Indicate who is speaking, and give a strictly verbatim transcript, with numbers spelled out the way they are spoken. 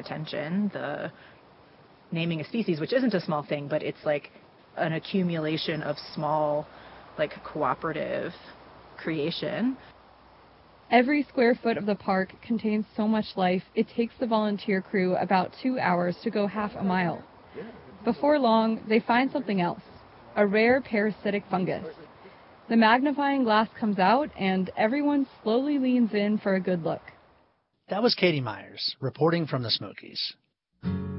Speaker 1: attention, the naming a species, which isn't a small thing, but it's like an accumulation of small, like, cooperative creation.
Speaker 2: Every square foot of the park contains so much life, it takes the volunteer crew about two hours to go half a mile. Before long, they find something else, a rare parasitic fungus. The magnifying glass comes out, and everyone slowly leans in for a good look.
Speaker 3: That was Katie Myers, reporting from the Smokies.